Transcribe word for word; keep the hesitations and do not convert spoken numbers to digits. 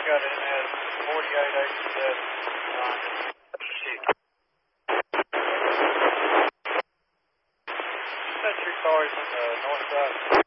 got in at forty-eight eighty-seven. Set your cars on the north side.